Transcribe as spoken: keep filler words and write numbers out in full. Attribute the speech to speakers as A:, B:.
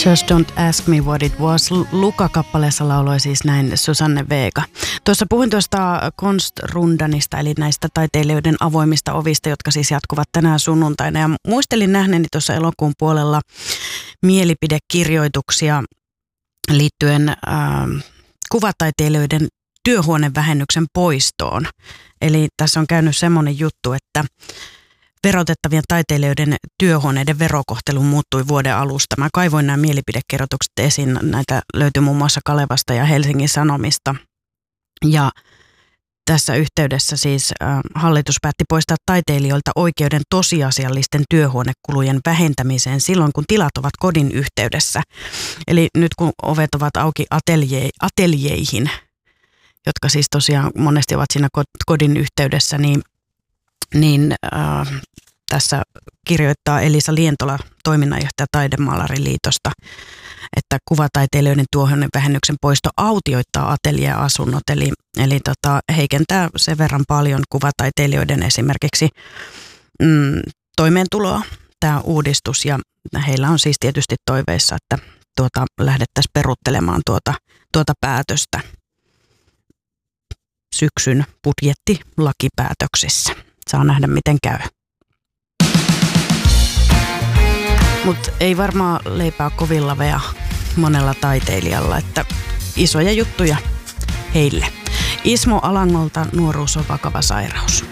A: Just Don't Ask Me What It Was. Luka-kappaleessa lauloi siis näin Susanne Vega. Tuossa puhuin tuosta Konstrundanista, eli näistä taiteilijoiden avoimista ovista, jotka siis jatkuvat tänään sunnuntaina. Ja muistelin nähneeni tuossa elokuun puolella mielipidekirjoituksia liittyen äh, kuvataiteilijoiden työhuonevähennyksen poistoon. Eli tässä on käynyt semmoinen juttu, että verotettavien taiteilijoiden työhuoneiden verokohtelu muuttui vuoden alusta. Mä kaivoin nämä mielipidekirjoitukset esiin. Näitä löytyi muun muassa Kalevasta ja Helsingin Sanomista. Ja tässä yhteydessä siis äh, hallitus päätti poistaa taiteilijoilta oikeuden tosiasiallisten työhuonekulujen vähentämiseen silloin, kun tilat ovat kodin yhteydessä. Eli nyt kun ovet ovat auki atelje, ateljeihin, jotka siis tosiaan monesti ovat siinä kodin yhteydessä, niin niin äh, tässä kirjoittaa Elisa Lientola, toiminnanjohtaja Taidemaalariliitosta, että kuvataiteilijoiden työhuonevähennyksen poisto autioittaa ateljeasunnot, eli, eli tota, heikentää sen verran paljon kuvataiteilijoiden esimerkiksi mm, toimeentuloa tämä uudistus, ja heillä on siis tietysti toiveissa, että tuota, lähdettäisiin peruuttelemaan tuota, tuota päätöstä syksyn budjettilakipäätöksissä. Saa nähdä, miten käy. Mutta ei varmaan leipää kovin lavea monella taiteilijalla, että isoja juttuja heille. Ismo Alangolta nuoruus on vakava sairaus.